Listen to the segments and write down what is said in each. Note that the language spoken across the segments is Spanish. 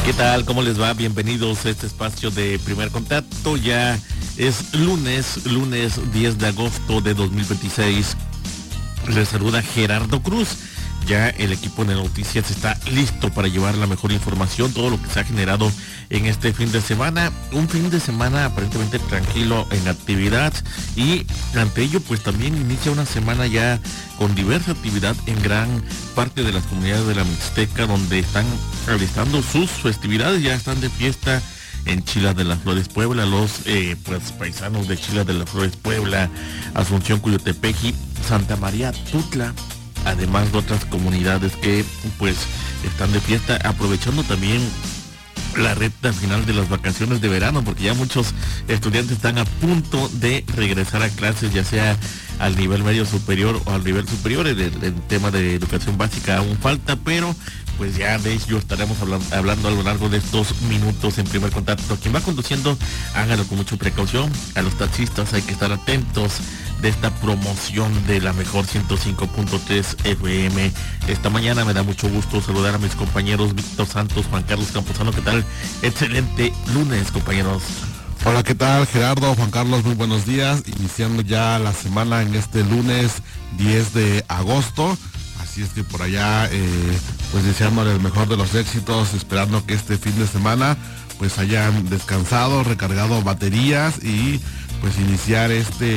¿Qué tal? ¿Cómo les va? Bienvenidos a este espacio de Primer Contacto. Ya es lunes 10 de agosto de 2026. Les saluda Gerardo Cruz. Ya el equipo de noticias está listo para llevar la mejor información, todo lo que se ha generado en este fin de semana. Un fin de semana aparentemente tranquilo en actividad y ante ello pues también inicia una semana ya con diversa actividad en gran parte de las comunidades de la Mixteca, donde están realizando sus festividades. Ya están de fiesta en Chilas de las Flores Puebla, los pues paisanos de Chilas de las Flores Puebla, Asunción Cuyotepeji, Santa María Tutla, además de otras comunidades que pues están de fiesta, aprovechando también la recta final de las vacaciones de verano, porque ya muchos estudiantes están a punto de regresar a clases, ya sea al nivel medio superior o al nivel superior. El tema de educación básica aún falta, pero pues ya de ello estaremos hablando a lo largo de estos minutos en Primer Contacto. Quien va conduciendo, hágalo con mucha precaución. A los taxistas hay que estar atentos de esta promoción de la mejor 105.3 FM. Esta mañana me da mucho gusto saludar a mis compañeros Víctor Santos, Juan Carlos Camposano. ¿Qué tal? Excelente lunes, compañeros. Hola, ¿qué tal, Gerardo? Juan Carlos, muy buenos días. Iniciando ya la semana en este lunes 10 de agosto. Así es que por allá, pues deseándole el mejor de los éxitos, esperando que este fin de semana pues hayan descansado, recargado baterías y pues iniciar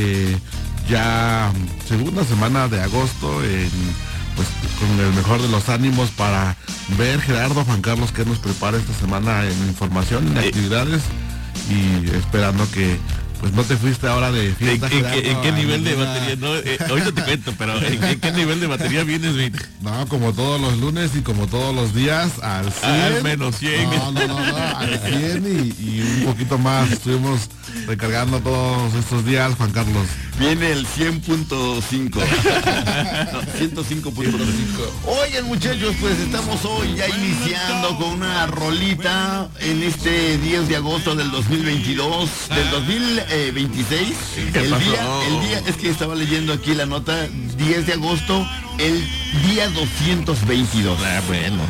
ya segunda semana de agosto pues con el mejor de los ánimos para ver, Gerardo, Juan Carlos, qué nos prepara esta semana en información, en actividades, y esperando que pues no te fuiste ahora de fiesta. ¿En qué nivel de batería? No, ahorita te cuento, pero ¿en qué nivel de batería vienes, Vic? No, como todos los lunes y como todos los días, al 100. Al menos 100. No, al 100 y un poquito más. Estuvimos recargando todos estos días, Juan Carlos. Viene el 100.5. 105.5. Oigan, muchachos, pues estamos hoy ya iniciando con una rolita en este 10 de agosto del 2022, del 2026. El día, es que estaba leyendo aquí la nota, 10 de agosto, el día 222. Bueno.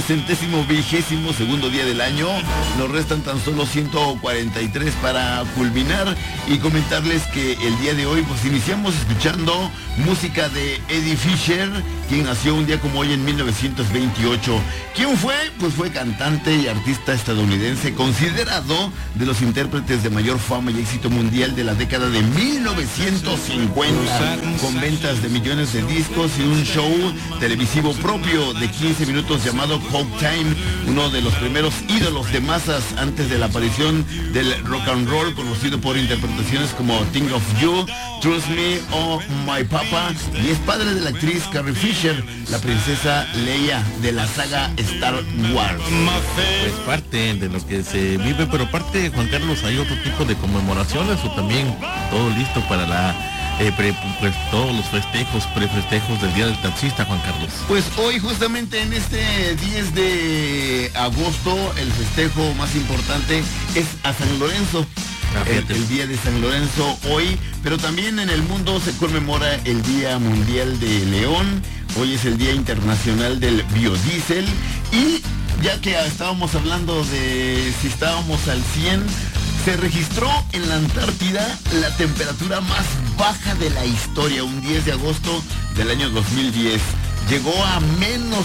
222º día del año. Nos restan tan solo 143 para culminar y comentarles que el día de hoy pues iniciamos escuchando música de Eddie Fisher, quien nació un día como hoy en 1928. ¿Quién fue? Pues fue cantante y artista estadounidense, considerado de los intérpretes de mayor fama y éxito mundial de la década de 1950, con ventas de millones de discos y un show televisivo propio de 15 minutos llamado Coke Time, uno de los primeros ídolos de masas antes de la aparición del rock and roll, conocido por interpretaciones como Think of You, Trust Me o My Papa, y es padre de la actriz Carrie Fisher, la princesa Leia de la saga Star Wars. Pues parte de lo que se vive, pero aparte, Juan Carlos, hay otro tipo de conmemoraciones o también todo listo para pues todos los prefestejos del Día del Taxista, Juan Carlos. Pues hoy justamente en este 10 de agosto el festejo más importante es a San Lorenzo. El Día de San Lorenzo hoy, pero también en el mundo se conmemora el Día Mundial de León. Hoy es el Día Internacional del Biodiesel, y ya que estábamos hablando de si estábamos al 100, se registró en la Antártida la temperatura más baja de la historia, un 10 de agosto del año 2010. Llegó a menos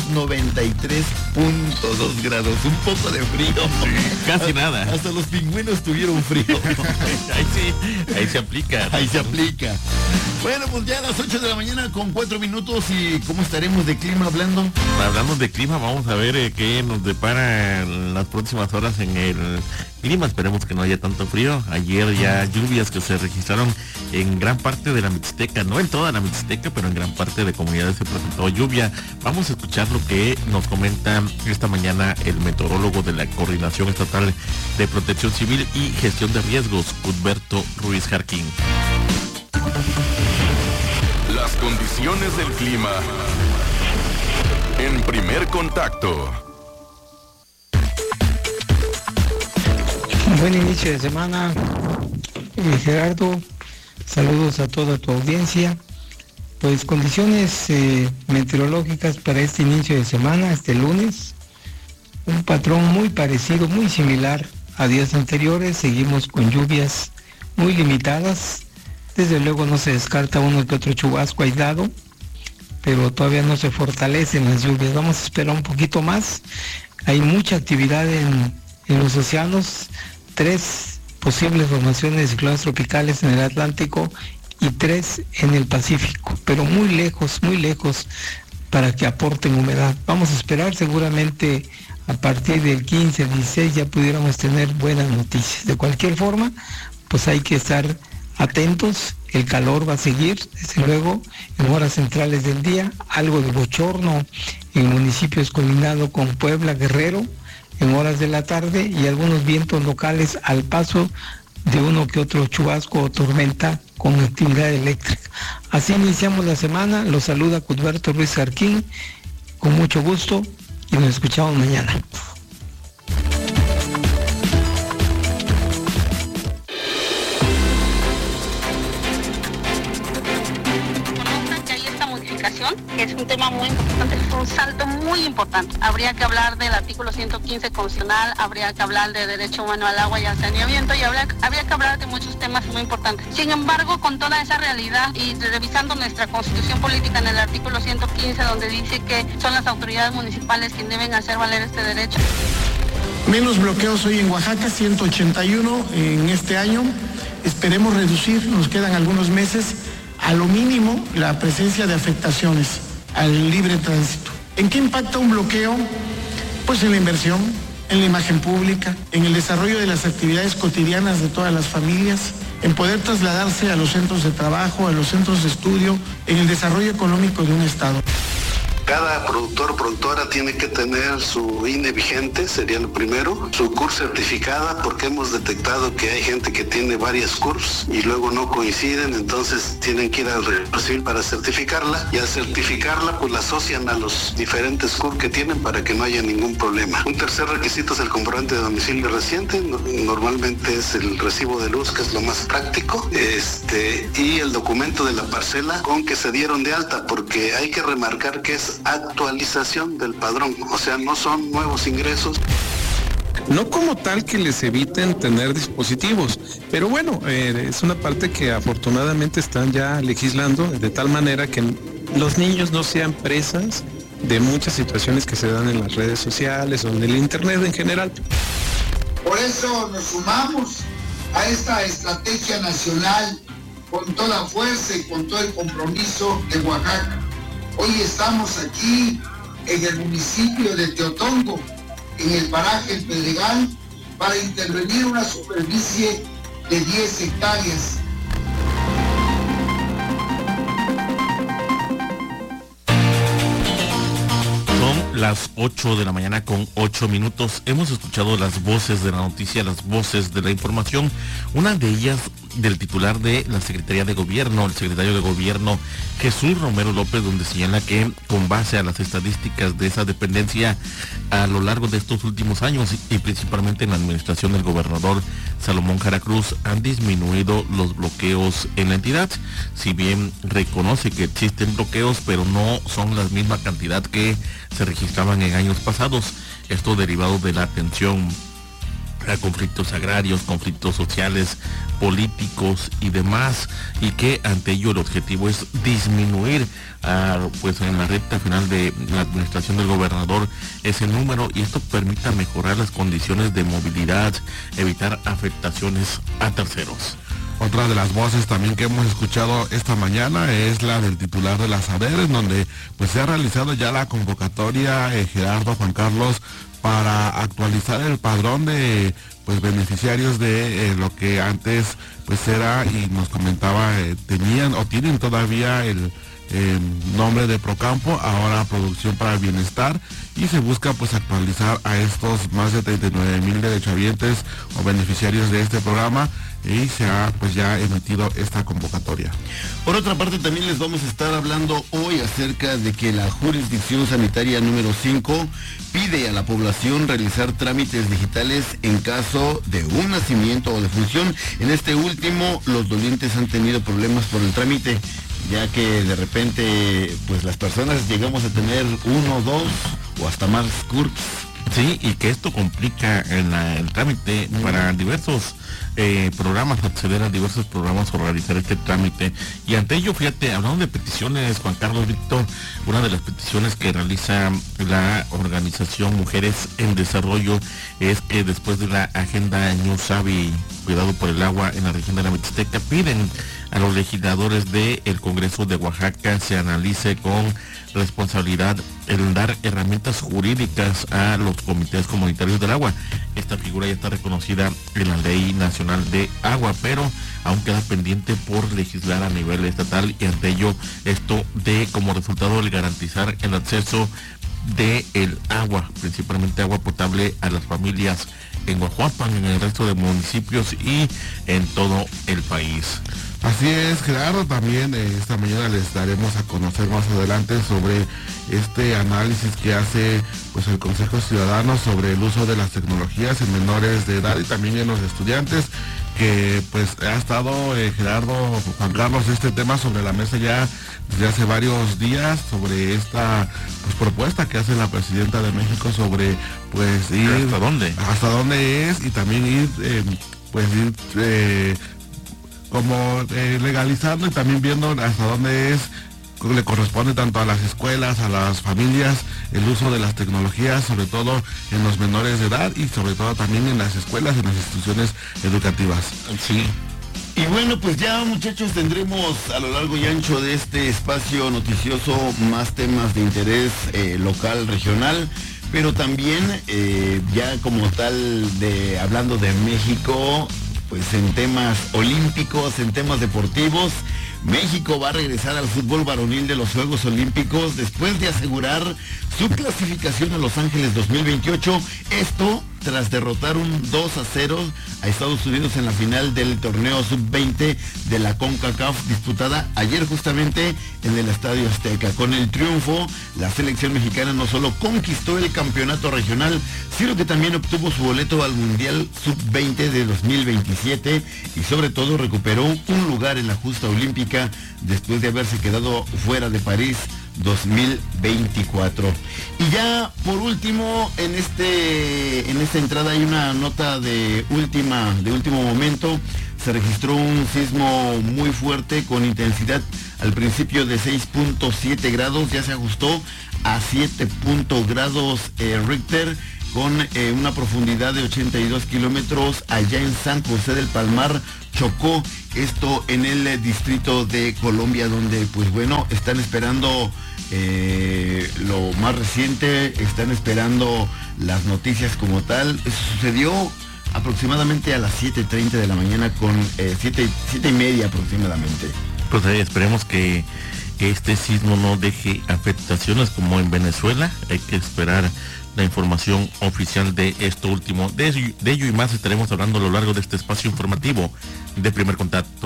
93.2 grados, un poco de frío. Casi nada. Hasta los pingüinos tuvieron frío. Ahí se aplica. Ahí se aplica. Bueno, pues ya a las 8 de la mañana con 4 minutos, y ¿cómo estaremos de clima hablando? Hablando de clima, vamos a ver qué nos depara en las próximas horas en el clima. Esperemos que no haya tanto frío. Ayer ya lluvias que se registraron en gran parte de la Mixteca, no en toda la Mixteca, pero en gran parte de comunidades se presentó lluvia. Vamos a escuchar lo que nos comenta esta mañana el meteorólogo de la Coordinación Estatal de Protección Civil y Gestión de Riesgos, Cuthberto Ruiz Jarquín. Las condiciones del clima en Primer Contacto. Buen inicio de semana, Gerardo. Saludos a toda tu audiencia. Pues condiciones meteorológicas para este inicio de semana, este lunes. Un patrón muy parecido, muy similar a días anteriores. Seguimos con lluvias muy limitadas. Desde luego no se descarta uno que otro chubasco aislado, pero todavía no se fortalecen las lluvias. Vamos a esperar un poquito más. Hay mucha actividad en los océanos, 3 posibles formaciones de ciclones tropicales en el Atlántico y 3 en el Pacífico, pero muy lejos para que aporten humedad. Vamos a esperar, seguramente a partir del 15, 16 ya pudiéramos tener buenas noticias. De cualquier forma, pues hay que estar atentos. El calor va a seguir, desde luego, en horas centrales del día, algo de bochorno en municipios colindados con Puebla, Guerrero, en horas de la tarde, y algunos vientos locales al paso de uno que otro chubasco o tormenta con actividad eléctrica. Así iniciamos la semana. Los saluda Cuthberto Ruiz Jarquín, con mucho gusto, y nos escuchamos mañana. Que es un tema muy importante, es un salto muy importante. Habría que hablar del artículo 115 constitucional, habría que hablar de derecho humano al agua y al saneamiento, y habría que hablar de muchos temas muy importantes. Sin embargo, con toda esa realidad y revisando nuestra constitución política en el artículo 115, donde dice que son las autoridades municipales quienes deben hacer valer este derecho. Menos bloqueos hoy en Oaxaca, 181 en este año. Esperemos reducir, nos quedan algunos meses, a lo mínimo la presencia de afectaciones al libre tránsito. ¿En qué impacta un bloqueo? Pues en la inversión, en la imagen pública, en el desarrollo de las actividades cotidianas de todas las familias, en poder trasladarse a los centros de trabajo, a los centros de estudio, en el desarrollo económico de un estado. Cada productor o productora tiene que tener su INE vigente, sería lo primero, su CUR certificada, porque hemos detectado que hay gente que tiene varias CURs y luego no coinciden, entonces tienen que ir al registro civil para certificarla, y al certificarla pues la asocian a los diferentes CUR que tienen para que no haya ningún problema. Un tercer requisito es el comprobante de domicilio reciente, normalmente es el recibo de luz, que es lo más práctico, y el documento de la parcela con que se dieron de alta, porque hay que remarcar que es actualización del padrón, o sea, no son nuevos ingresos. No como tal que les eviten tener dispositivos, pero bueno, es una parte que afortunadamente están ya legislando de tal manera que los niños no sean presas de muchas situaciones que se dan en las redes sociales o en el internet en general. Por eso nos sumamos a esta estrategia nacional con toda fuerza y con todo el compromiso de Oaxaca. Hoy estamos aquí en el municipio de Teotongo, en el paraje El Pedregal, para intervenir una superficie de 10 hectáreas. Son las 8 de la mañana con 8 minutos. Hemos escuchado las voces de la noticia, las voces de la información. Una de ellas del titular de la Secretaría de Gobierno, el secretario de Gobierno Jesús Romero López, donde señala que con base a las estadísticas de esa dependencia a lo largo de estos últimos años y principalmente en la administración del gobernador Salomón Jara Cruz, han disminuido los bloqueos en la entidad. Si bien reconoce que existen bloqueos, pero no son la misma cantidad que se registraban en años pasados. Esto derivado de la atención a conflictos agrarios, conflictos sociales, políticos y demás, y que ante ello el objetivo es disminuir pues en la recta final de la administración del gobernador ese número, y esto permita mejorar las condiciones de movilidad, evitar afectaciones a terceros. Otra de las voces también que hemos escuchado esta mañana es la del titular de la SADER, en donde pues se ha realizado ya la convocatoria, Gerardo, Juan Carlos, para actualizar el padrón de pues beneficiarios de lo que antes pues era, y nos comentaba, tenían o tienen todavía el nombre de Procampo, ahora Producción para el Bienestar, y se busca pues actualizar a estos más de 39,000 derechohabientes o beneficiarios de este programa, y se ha pues ya emitido esta convocatoria. Por otra parte, también les vamos a estar hablando hoy acerca de que la jurisdicción sanitaria número 5 pide a la población realizar trámites digitales en caso de un nacimiento o defunción. En este último, los dolientes han tenido problemas por el trámite, ya que de repente pues las personas llegamos a tener 1, 2 o hasta más CURPS Sí, y que esto complica el trámite para diversos programas, acceder a diversos programas o realizar este trámite. Y ante ello, fíjate, hablando de peticiones, Juan Carlos, Víctor, una de las peticiones que realiza la organización Mujeres en Desarrollo es que después de la agenda New Savi, cuidado por el agua en la región de la Mixteca, piden a los legisladores del Congreso de Oaxaca se analice con responsabilidad el dar herramientas jurídicas a los comités comunitarios del agua. Esta figura ya está reconocida en la Ley Nacional de Agua, pero aún queda pendiente por legislar a nivel estatal, y ante ello esto de como resultado el garantizar el acceso de el agua, principalmente agua potable, a las familias en Oaxapan, en el resto de municipios y en todo el país. Así es, Gerardo, también esta mañana les daremos a conocer más adelante sobre este análisis que hace pues el Consejo Ciudadano sobre el uso de las tecnologías en menores de edad y también en los estudiantes, que pues ha estado Gerardo, Juan Carlos, este tema sobre la mesa ya desde hace varios días, sobre esta pues propuesta que hace la presidenta de México sobre pues ir hasta dónde es, y también ir como legalizando y también viendo hasta dónde le corresponde tanto a las escuelas, a las familias, el uso de las tecnologías, sobre todo en los menores de edad y sobre todo también en las escuelas, en las instituciones educativas. Sí. Y bueno, pues ya, muchachos, tendremos a lo largo y ancho de este espacio noticioso más temas de interés local, regional, pero también ya como tal hablando de México, pues en temas olímpicos, en temas deportivos. México va a regresar al fútbol varonil de los Juegos Olímpicos después de asegurar su clasificación a Los Ángeles 2028. Esto tras derrotar un 2-0 a Estados Unidos en la final del torneo sub-20 de la CONCACAF, disputada ayer justamente en el Estadio Azteca. Con el triunfo, la selección mexicana no solo conquistó el campeonato regional, sino que también obtuvo su boleto al Mundial sub-20 de 2027 y sobre todo recuperó un lugar en la justa olímpica después de haberse quedado fuera de París 2024. Y ya por último, en esta entrada hay una nota de último momento. Se registró un sismo muy fuerte con intensidad al principio de 6.7 grados, ya se ajustó a 7 grados Richter, con una profundidad de 82 kilómetros allá en San José del Palmar, Chocó, esto en el distrito de Colombia, donde pues bueno, están esperando lo más reciente, están esperando las noticias como tal. Eso sucedió aproximadamente a las 7:30 de la mañana, con 7:30 aproximadamente. Pues esperemos que este sismo no deje afectaciones como en Venezuela. Hay que esperar la información oficial de esto último. De ello y más estaremos hablando a lo largo de este espacio informativo de Primer Contacto.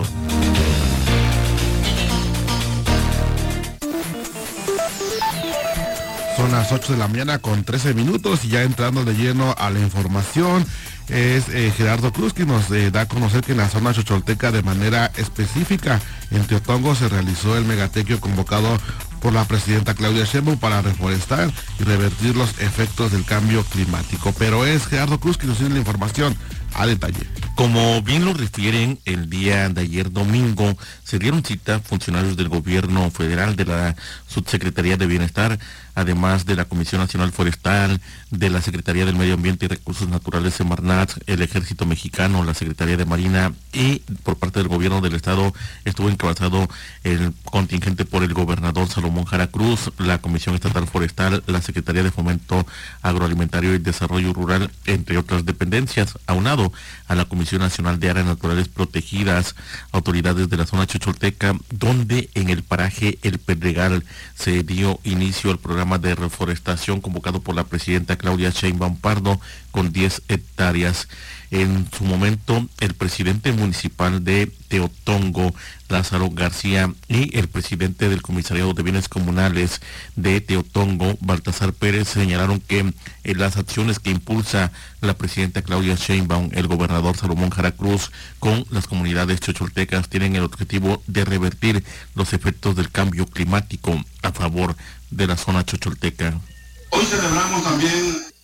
Son las 8 de la mañana con 13 minutos y ya entrando de lleno a la información, es Gerardo Cruz, que nos da a conocer que en la zona chocholteca, de manera específica en Teotongo, se realizó el megatequio convocado por la presidenta Claudia Sheinbaum para reforestar y revertir los efectos del cambio climático. Pero es Gerardo Cruz que nos tiene la información a detalle. Como bien lo refieren, el día de ayer domingo se dieron cita funcionarios del gobierno federal, de la Subsecretaría de Bienestar, además de la Comisión Nacional Forestal, de la Secretaría del Medio Ambiente y Recursos Naturales Semarnat, el Ejército Mexicano, la Secretaría de Marina, y por parte del gobierno del estado estuvo encabezado el contingente por el gobernador Salomón Jara Cruz, la Comisión Estatal Forestal, la Secretaría de Fomento Agroalimentario y Desarrollo Rural, entre otras dependencias, aunado a la Comisión Nacional de Áreas Naturales Protegidas, autoridades de la zona chocholteca, donde en el paraje El Pedregal se dio inicio al programa de reforestación convocado por la presidenta Claudia Sheinbaum Pardo, con 10 hectáreas. En su momento, el presidente municipal de Teotongo, Lázaro García, y el presidente del Comisariado de Bienes Comunales de Teotongo, Baltasar Pérez, señalaron que las acciones que impulsa la presidenta Claudia Sheinbaum, el gobernador Salomón Jara Cruz, con las comunidades chocholtecas, tienen el objetivo de revertir los efectos del cambio climático a favor de la zona chocholteca. Hoy celebramos también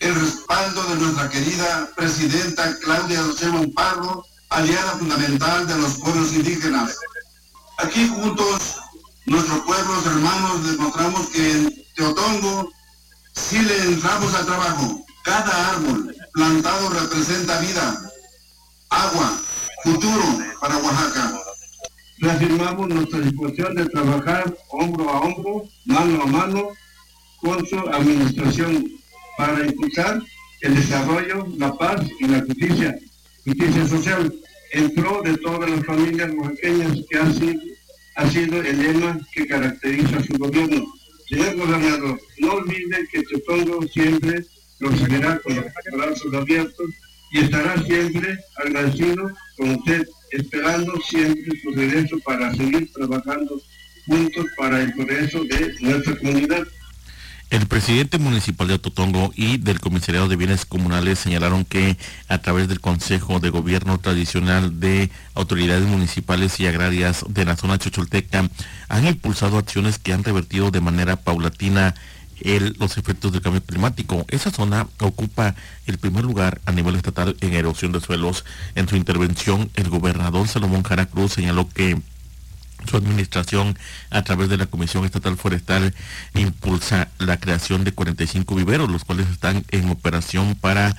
el respaldo de nuestra querida presidenta Claudia Sheinbaum Pardo, aliada fundamental de los pueblos indígenas. Aquí juntos, nuestros pueblos hermanos, demostramos que en Teotongo sí le entramos al trabajo. Cada árbol plantado representa vida, agua, futuro para Oaxaca. Reafirmamos nuestra disposición de trabajar hombro a hombro, mano a mano, con su administración para impulsar el desarrollo, la paz y la justicia social en pro de todas las familias oaxaqueñas, que ha sido el lema que caracteriza a su gobierno. Señor gobernador, no olvide que Teotongo siempre lo recibirá con los brazos abiertos y estará siempre agradecido con usted, esperando siempre su regreso para seguir trabajando juntos para el progreso de nuestra comunidad. El presidente municipal de Teotongo y del Comisariado de Bienes Comunales señalaron que a través del Consejo de Gobierno Tradicional de Autoridades Municipales y Agrarias de la zona chocholteca han impulsado acciones que han revertido de manera paulatina los efectos del cambio climático. Esa zona ocupa el primer lugar a nivel estatal en erosión de suelos. En su intervención, el gobernador Salomón Jara Cruz señaló que su administración, a través de la Comisión Estatal Forestal, impulsa la creación de 45 viveros, los cuales están en operación para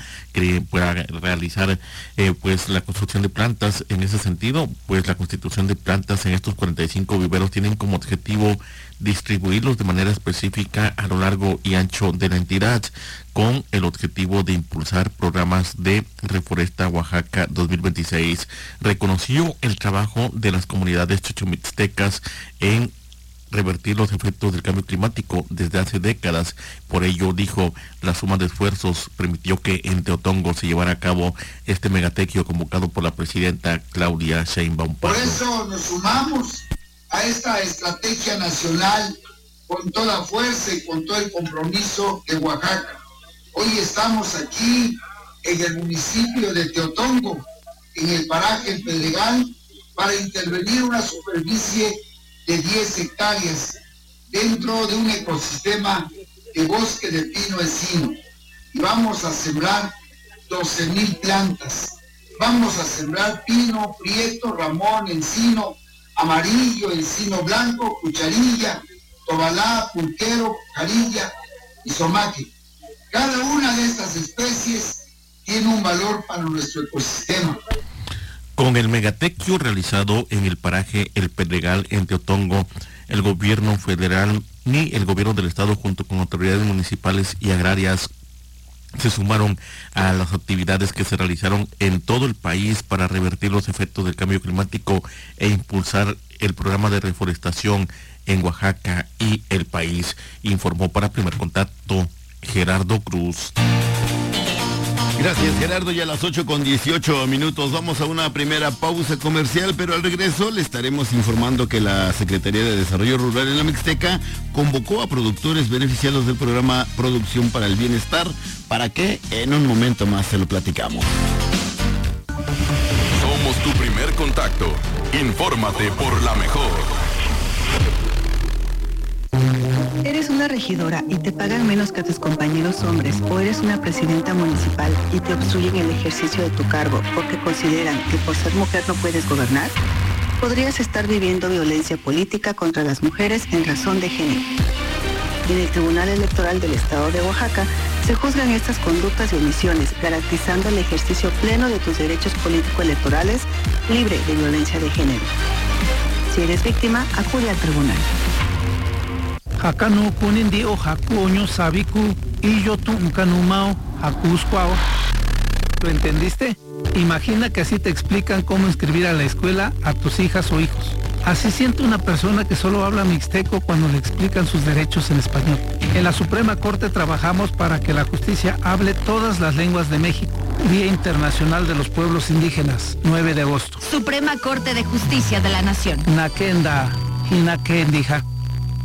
realizar pues la construcción de plantas. En ese sentido, pues la constitución de plantas en estos 45 viveros tienen como objetivo distribuirlos de manera específica a lo largo y ancho de la entidad, con el objetivo de impulsar programas de Reforesta Oaxaca 2026. Reconoció el trabajo de las comunidades chochomixtecas en revertir los efectos del cambio climático desde hace décadas. Por ello, dijo, la suma de esfuerzos permitió que en Teotongo se llevara a cabo este megatequio convocado por la presidenta Claudia Sheinbaum Pardo. Por eso nos sumamos a esta estrategia nacional con toda fuerza y con todo el compromiso de Oaxaca. Hoy estamos aquí en el municipio de Teotongo, en el paraje El Pedregal, para intervenir una superficie de 10 hectáreas dentro de un ecosistema de bosque de pino encino. Y vamos a sembrar 12,000 plantas. Vamos a sembrar pino, prieto, ramón, encino amarillo, encino blanco, cucharilla, tobalá, pulquero, carilla y somaque. Cada una de estas especies tiene un valor para nuestro ecosistema. Con el megatequio realizado en el paraje El Pedregal en Teotongo, el gobierno federal ni el gobierno del estado, junto con autoridades municipales y agrarias, se sumaron a las actividades que se realizaron en todo el país para revertir los efectos del cambio climático e impulsar el programa de reforestación en Oaxaca y el país. Informó para Primer Contacto Gerardo Cruz. Gracias, Gerardo. Ya a las 8:18 vamos a una primera pausa comercial, pero al regreso le estaremos informando que la Secretaría de Desarrollo Rural en la Mixteca convocó a productores beneficiados del programa Producción para el Bienestar. ¿Para qué? En un momento más se lo platicamos. Somos tu primer contacto. Infórmate por la mejor. ¿Eres una regidora y te pagan menos que tus compañeros hombres, o eres una presidenta municipal y te obstruyen el ejercicio de tu cargo porque consideran que por ser mujer no puedes gobernar? Podrías estar viviendo violencia política contra las mujeres en razón de género. En el Tribunal Electoral del Estado de Oaxaca se juzgan estas conductas y omisiones, garantizando el ejercicio pleno de tus derechos político-electorales libre de violencia de género. Si eres víctima, acude al tribunal. Acá no ponen de ojaku oño sabiku y yo tu uncanumao jacuscuao. ¿Lo entendiste? Imagina que así te explican cómo inscribir a la escuela a tus hijas o hijos. Así siente una persona que solo habla mixteco cuando le explican sus derechos en español. En la Suprema Corte trabajamos para que la justicia hable todas las lenguas de México. Día Internacional de los Pueblos Indígenas, 9 de agosto. Suprema Corte de Justicia de la Nación. Nakenda, Hinakendija.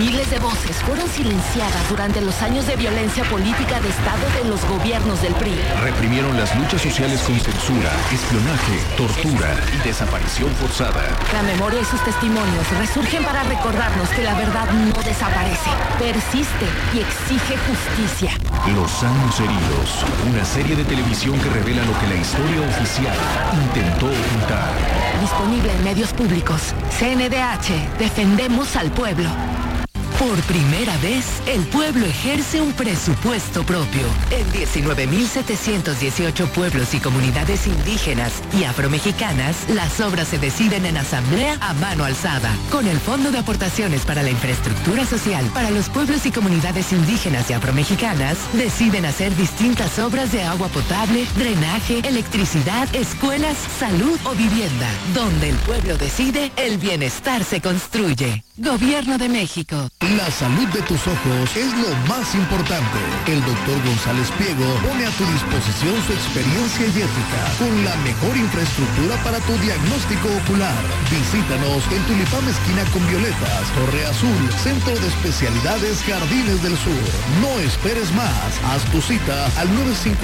Miles de voces fueron silenciadas durante los años de violencia política de Estado de los gobiernos del PRI. Reprimieron las luchas sociales con censura, espionaje, tortura y desaparición forzada. La memoria y sus testimonios resurgen para recordarnos que la verdad no desaparece, persiste y exige justicia. Los años heridos, una serie de televisión que revela lo que la historia oficial intentó ocultar. Disponible en medios públicos. CNDH, defendemos al pueblo. Por primera vez, el pueblo ejerce un presupuesto propio. En 19.718 pueblos y comunidades indígenas y afromexicanas, las obras se deciden en asamblea a mano alzada. Con el Fondo de Aportaciones para la Infraestructura Social para los pueblos y comunidades indígenas y afromexicanas, deciden hacer distintas obras de agua potable, drenaje, electricidad, escuelas, salud o vivienda. Donde el pueblo decide, el bienestar se construye. Gobierno de México. La salud de tus ojos es lo más importante. El doctor González Pliego pone a tu disposición su experiencia y ética con la mejor infraestructura para tu diagnóstico ocular. Visítanos en Tulipán esquina con Violetas, Torre Azul, Centro de Especialidades Jardines del Sur. No esperes más. Haz tu cita al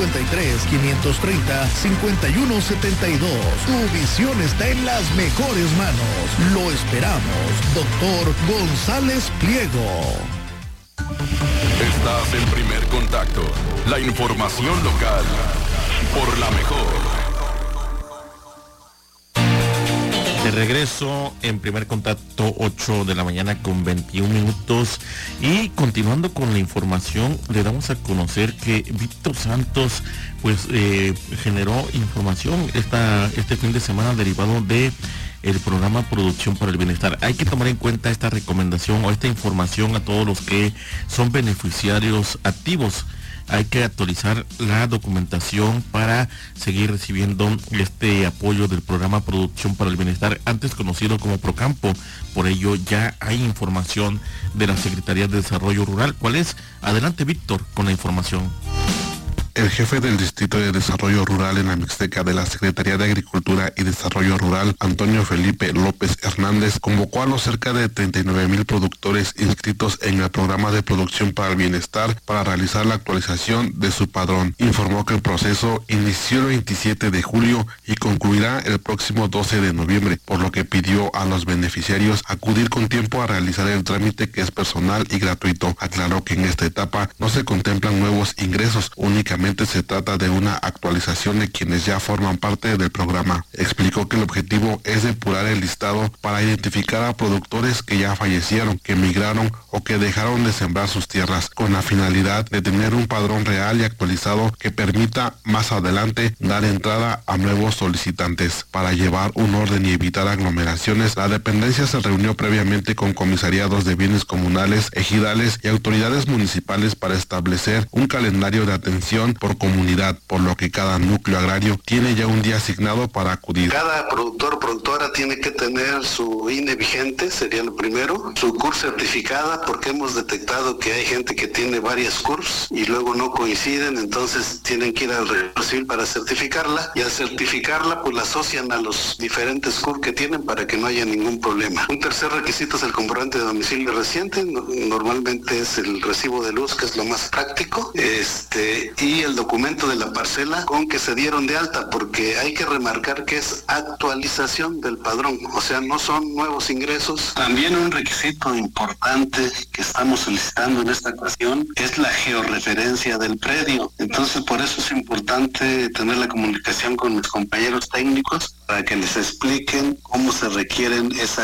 953-530-5172. Tu visión está en las mejores manos. Lo esperamos. Doctor González Pliego. Estás en Primer Contacto, la información local, por la mejor. De regreso en Primer Contacto, 8 de la mañana con 21 minutos. Y continuando con la información, le damos a conocer que Víctor Santos pues generó información este fin de semana derivado de el programa Producción para el Bienestar. Hay que tomar en cuenta esta recomendación o esta información a todos los que son beneficiarios activos. Hay que actualizar la documentación para seguir recibiendo este apoyo del programa Producción para el Bienestar, antes conocido como Procampo. Por ello ya hay información de la Secretaría de Desarrollo Rural. ¿Cuál es? Adelante, Víctor, con la información. El jefe del Distrito de Desarrollo Rural en la Mixteca de la Secretaría de Agricultura y Desarrollo Rural, Antonio Felipe López Hernández, convocó a los cerca de 39,000 productores inscritos en el programa de Producción para el Bienestar para realizar la actualización de su padrón. Informó que el proceso inició el 27 de julio y concluirá el próximo 12 de noviembre, por lo que pidió a los beneficiarios acudir con tiempo a realizar el trámite, que es personal y gratuito. Aclaró que en esta etapa no se contemplan nuevos ingresos, únicamente se trata de una actualización de quienes ya forman parte del programa. Explicó que el objetivo es depurar el listado para identificar a productores que ya fallecieron, que emigraron o que dejaron de sembrar sus tierras, con la finalidad de tener un padrón real y actualizado que permita más adelante dar entrada a nuevos solicitantes. Para llevar un orden y evitar aglomeraciones, la dependencia se reunió previamente con comisariados de bienes comunales, ejidales y autoridades municipales para establecer un calendario de atención por comunidad, por lo que cada núcleo agrario tiene ya un día asignado para acudir. Cada productor, productora tiene que tener su INE vigente, sería lo primero, su CUR certificada, porque hemos detectado que hay gente que tiene varias CURs y luego no coinciden, entonces tienen que ir al registro civil para certificarla, y al certificarla pues la asocian a los diferentes CUR que tienen para que no haya ningún problema. Un tercer requisito es el comprobante de domicilio reciente, normalmente es el recibo de luz, que es lo más práctico, y el documento de la parcela con que se dieron de alta, porque hay que remarcar que es actualización del padrón, o sea, no son nuevos ingresos. También un requisito importante que estamos solicitando en esta ocasión es la georreferencia del predio. Entonces, por eso es importante tener la comunicación con mis compañeros técnicos para que les expliquen cómo se requiere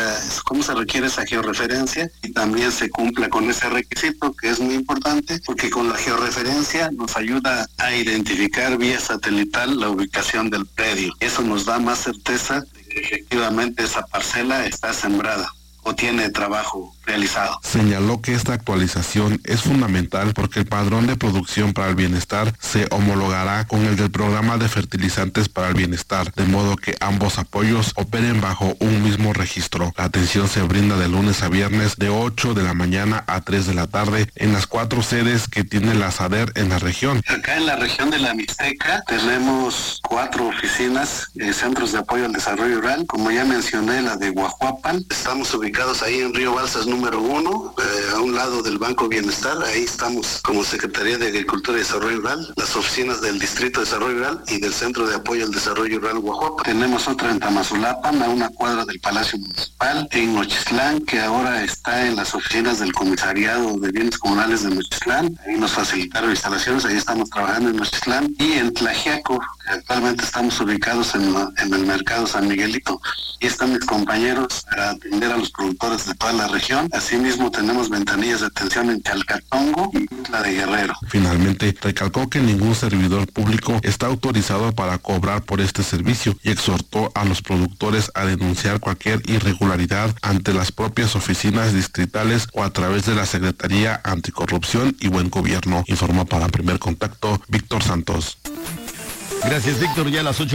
esa georreferencia y también se cumpla con ese requisito, que es muy importante, porque con la georreferencia nos ayuda a identificar vía satelital la ubicación del predio. Eso nos da más certeza de que efectivamente esa parcela está sembrada o tiene trabajo realizado. Señaló que esta actualización es fundamental porque el padrón de Producción para el Bienestar se homologará con el del programa de fertilizantes para el bienestar, de modo que ambos apoyos operen bajo un mismo registro. La atención se brinda de lunes a viernes de 8 de la mañana a 3 de la tarde en las 4 sedes que tiene la SADER en la región. Acá en la región de la Mixteca tenemos 4 oficinas, centros de apoyo al desarrollo rural. Como ya mencioné, la de Guajuapan. Estamos ubicados ahí en Río Balsas número 1, a un lado del Banco Bienestar. Ahí estamos como Secretaría de Agricultura y Desarrollo Rural, las oficinas del Distrito de Desarrollo Rural y del Centro de Apoyo al Desarrollo Rural Guajuapa. Tenemos otra en Tamazulapan, a una cuadra del Palacio Municipal, en Nochistlán, que ahora está en las oficinas del Comisariado de Bienes Comunales de Nochistlán. Ahí nos facilitaron instalaciones, ahí estamos trabajando en Nochistlán. Y en Tlaxiaco, que actualmente estamos ubicados en el Mercado San Miguelito. Y están mis compañeros para atender a los productores de toda la región. Asimismo, tenemos ventanillas de atención en Chalcatongo y la de Guerrero. Finalmente, recalcó que ningún servidor público está autorizado para cobrar por este servicio y exhortó a los productores a denunciar cualquier irregularidad ante las propias oficinas distritales o a través de la Secretaría Anticorrupción y Buen Gobierno. Informó para Primer Contacto Víctor Santos. Gracias, Víctor. Ya a las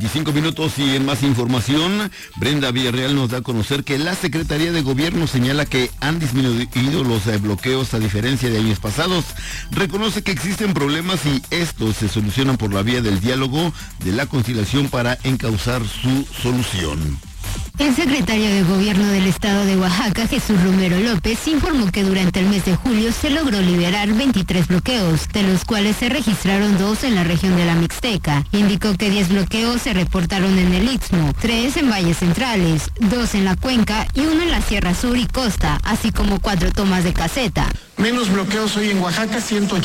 8:25 y en más información, Brenda Villarreal nos da a conocer que la Secretaría de Gobierno señala que han disminuido los bloqueos a diferencia de años pasados. Reconoce que existen problemas y estos se solucionan por la vía del diálogo, de la conciliación para encauzar su solución. El secretario de Gobierno del Estado de Oaxaca, Jesús Romero López, informó que durante el mes de julio se logró liberar 23 bloqueos, de los cuales se registraron 2 en la región de la Mixteca. Indicó que 10 bloqueos se reportaron en el Istmo, 3 en valles centrales, 2 en la cuenca y 1 en la Sierra Sur y Costa, así como 4 tomas de caseta. Menos bloqueos hoy en Oaxaca,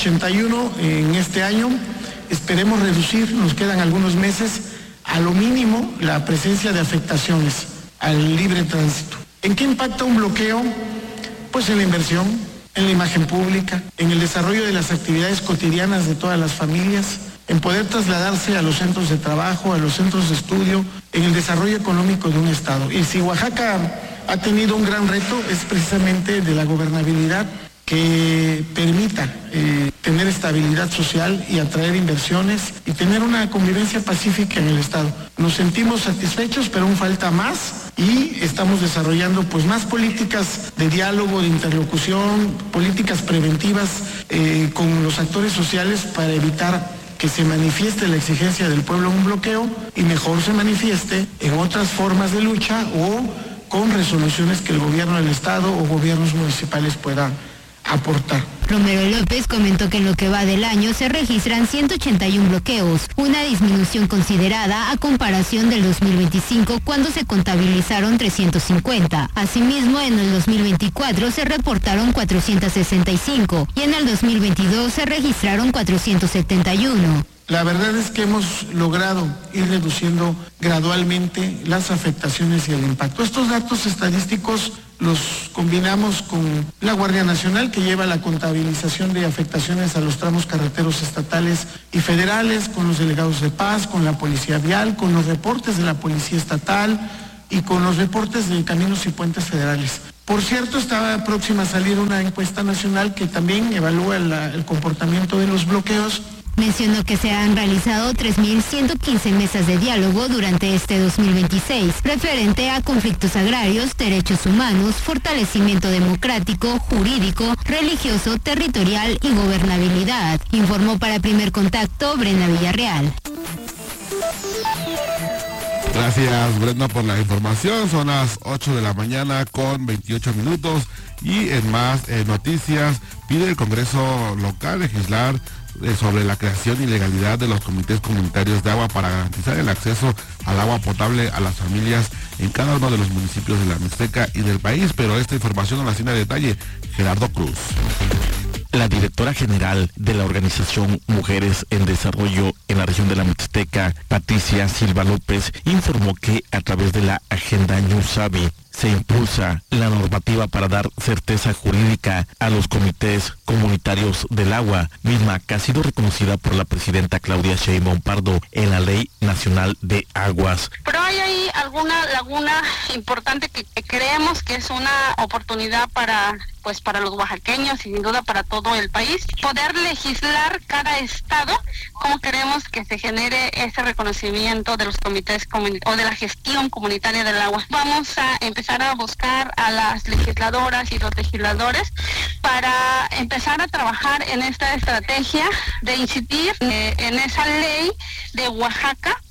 181 en este año. Esperemos reducir, nos quedan algunos meses, a lo mínimo la presencia de afectaciones al libre tránsito. ¿En qué impacta un bloqueo? Pues en la inversión, en la imagen pública, en el desarrollo de las actividades cotidianas de todas las familias, en poder trasladarse a los centros de trabajo, a los centros de estudio, en el desarrollo económico de un estado. Y si Oaxaca ha tenido un gran reto es precisamente de la gobernabilidad, que permita tener estabilidad social y atraer inversiones y tener una convivencia pacífica en el Estado. Nos sentimos satisfechos, pero aún falta más y estamos desarrollando pues más políticas de diálogo, de interlocución, políticas preventivas con los actores sociales para evitar que se manifieste la exigencia del pueblo en un bloqueo y mejor se manifieste en otras formas de lucha o con resoluciones que el gobierno del Estado o gobiernos municipales puedan aportar. Romero López comentó que en lo que va del año se registran 181 bloqueos, una disminución considerada a comparación del 2025 cuando se contabilizaron 350. Asimismo, en el 2024 se reportaron 465 y en el 2022 se registraron 471. La verdad es que hemos logrado ir reduciendo gradualmente las afectaciones y el impacto. Estos datos estadísticos los combinamos con la Guardia Nacional, que lleva la contabilización de afectaciones a los tramos carreteros estatales y federales, con los delegados de paz, con la Policía Vial, con los reportes de la Policía Estatal y con los reportes de caminos y puentes federales. Por cierto, está próxima a salir una encuesta nacional que también evalúa el comportamiento de los bloqueos. Mencionó que se han realizado 3.115 mesas de diálogo durante este 2026, referente a conflictos agrarios, derechos humanos, fortalecimiento democrático, jurídico, religioso, territorial y gobernabilidad. Informó para Primer Contacto Brenda Villarreal. Gracias, Brenda, por la información. Son las 8 de la mañana con 28 minutos y en más noticias, pide el Congreso local legislar sobre la creación y legalidad de los comités comunitarios de agua para garantizar el acceso al agua potable a las familias en cada uno de los municipios de la Mixteca y del país, pero esta información nos la tiene a detalle Gerardo Cruz. La directora general de la organización Mujeres en Desarrollo en la región de la Mixteca, Patricia Silva López, informó que a través de la agenda Ñusabi se impulsa la normativa para dar certeza jurídica a los comités comunitarios del agua, misma que ha sido reconocida por la presidenta Claudia Sheinbaum Pardo en la Ley Nacional de Aguas. Pero hay ahí alguna laguna importante que creemos que es una oportunidad para los oaxaqueños y sin duda para todo el país, poder legislar cada estado cómo queremos que se genere ese reconocimiento de los comités o de la gestión comunitaria del agua. Vamos a empezar a buscar a las legisladoras y los legisladores para empezar a trabajar en esta estrategia de incidir en esa ley de Oaxaca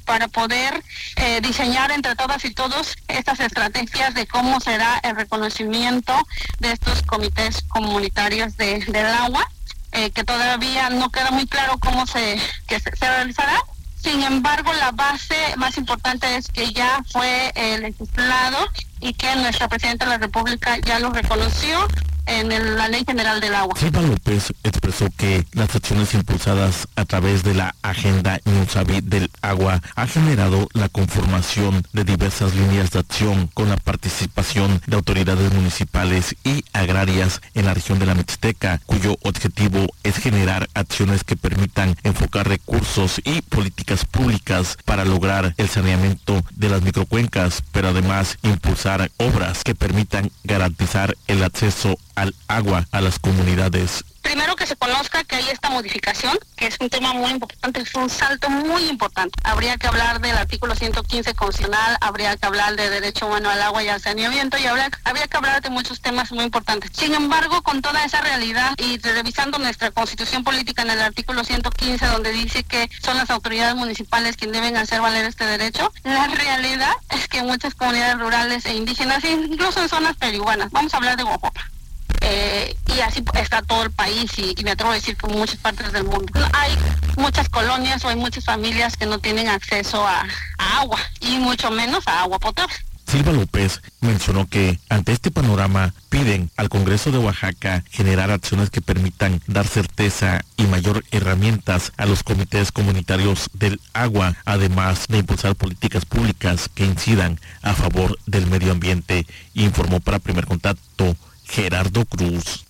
para poder diseñar entre todas y todos estas estrategias de cómo será el reconocimiento de estos comités comunitarios del agua, que todavía no queda muy claro cómo se realizará. Sin embargo, la base más importante es que ya fue legislado y que nuestra Presidenta de la República ya lo reconoció en la Ley General del Agua. Silva López expresó que las acciones impulsadas a través de la Agenda Insabi del Agua ha generado la conformación de diversas líneas de acción con la participación de autoridades municipales y agrarias en la región de la Mixteca, cuyo objetivo es generar acciones que permitan enfocar recursos y políticas públicas para lograr el saneamiento de las microcuencas, pero además impulsar obras que permitan garantizar el acceso al agua a las comunidades. Primero que se conozca que hay esta modificación, que es un tema muy importante, es un salto muy importante. Habría que hablar del artículo 115 constitucional, habría que hablar de derecho humano al agua y al saneamiento, y habría que hablar de muchos temas muy importantes. Sin embargo, con toda esa realidad y revisando nuestra constitución política en el artículo 115, donde dice que son las autoridades municipales quienes deben hacer valer este derecho, la realidad es que muchas comunidades rurales e indígenas, incluso en zonas perihuanas, vamos a hablar de Oaxaca, y así está todo el país y me atrevo a decir que muchas partes del mundo. Hay muchas colonias o hay muchas familias que no tienen acceso a agua y mucho menos a agua potable. Silva López mencionó que ante este panorama piden al Congreso de Oaxaca generar acciones que permitan dar certeza y mayor herramientas a los comités comunitarios del agua, además de impulsar políticas públicas que incidan a favor del medio ambiente, informó para Primer Contacto Gerardo Cruz.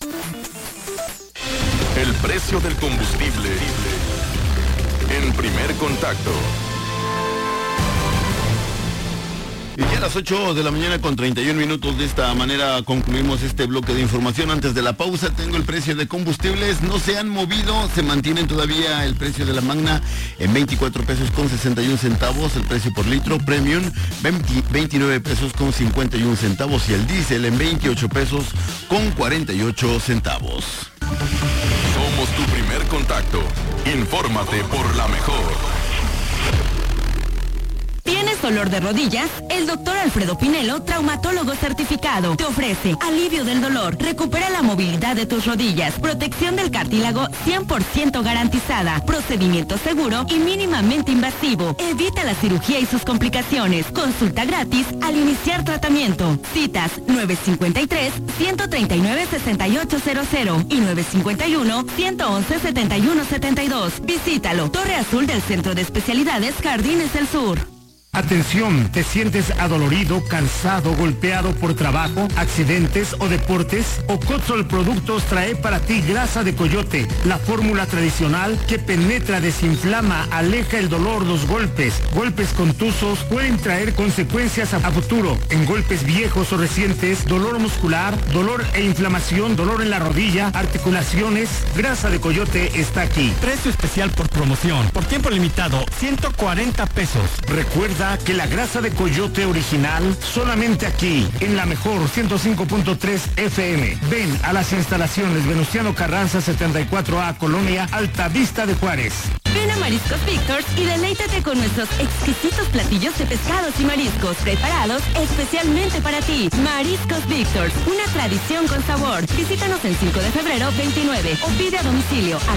El precio del combustible en Primer Contacto. Y ya a las 8 de la mañana con 31 minutos. De esta manera concluimos este bloque de información. Antes de la pausa tengo el precio de combustibles. No se han movido, se mantienen todavía el precio de la Magna en 24 pesos con 61 centavos. El precio por litro Premium 29 pesos con 51 centavos. Y el diésel en 28 pesos con 48 centavos. Somos tu Primer Contacto. Infórmate por la mejor. ¿Tienes dolor de rodillas? El doctor Alfredo Pinelo, traumatólogo certificado, te ofrece alivio del dolor, recupera la movilidad de tus rodillas, protección del cartílago 100% garantizada, procedimiento seguro y mínimamente invasivo. Evita la cirugía y sus complicaciones. Consulta gratis al iniciar tratamiento. Citas 953-139-6800 y 951-111-7172. Visítalo. Torre Azul del Centro de Especialidades Jardines del Sur. Atención, ¿te sientes adolorido, cansado, golpeado por trabajo, accidentes o deportes? Ocotzol Productos trae para ti grasa de coyote, la fórmula tradicional que penetra, desinflama, aleja el dolor, los golpes. Golpes contusos pueden traer consecuencias a futuro. En golpes viejos o recientes, dolor muscular, dolor e inflamación, dolor en la rodilla, articulaciones, grasa de coyote está aquí. Precio especial por promoción, por tiempo limitado, 140 pesos. Recuerda que la grasa de coyote original solamente aquí, en la mejor 105.3 FM. Ven a las instalaciones Venustiano Carranza 74A, Colonia Altavista de Juárez. Ven a Mariscos Victor's y deleítate con nuestros exquisitos platillos de pescados y mariscos preparados especialmente para ti. Mariscos Victor's, una tradición con sabor. Visítanos el 5 de febrero 29 o pide a domicilio al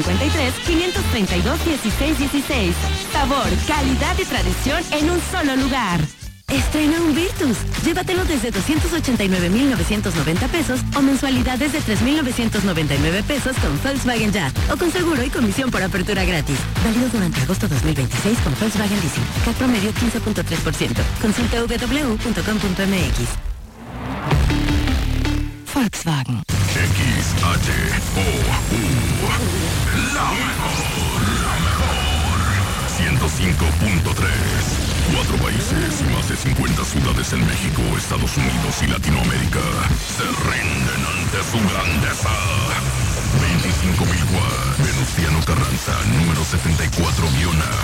953-532-1616. Sabor, calidad y tradición en un solo lugar. Estrena un Virtus. Llévatelo desde 289,990 pesos o mensualidades de 3,999 pesos con Volkswagen Ya o con seguro y comisión por apertura gratis. Válido durante agosto 2026 con Volkswagen Leasing. CAT promedio 15.3%. Consulta www.com.mx. Volkswagen. XHOU. La mejor. 105.3. 4 países y más de 50 ciudades en México, Estados Unidos y Latinoamérica se rinden ante su grandeza. 25.000 watts. Venustiano Carranza, número 74, Viona.